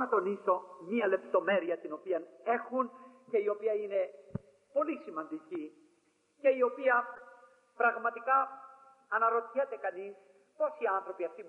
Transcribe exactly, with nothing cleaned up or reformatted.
να τονίσω μία λεπτομέρεια την οποία έχουν και η οποία είναι πολύ σημαντική και η οποία πραγματικά αναρωτιέται κανείς πόσοι άνθρωποι αυτοί